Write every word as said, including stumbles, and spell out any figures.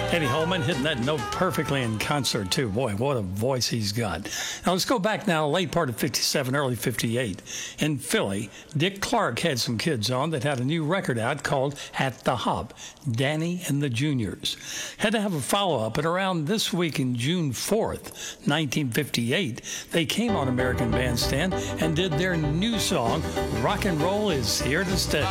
Eddie Holman hitting that note perfectly in concert, too. Boy, what a voice he's got. Now, let's go back now, late part of fifty-seven, early fifty-eight. In Philly, Dick Clark had some kids on that had a new record out called At the Hop, Danny and the Juniors. Had to have a follow-up, and around this week in June fourth, nineteen fifty-eight, they came on American Bandstand and did their new song, Rock and Roll is Here to Stay.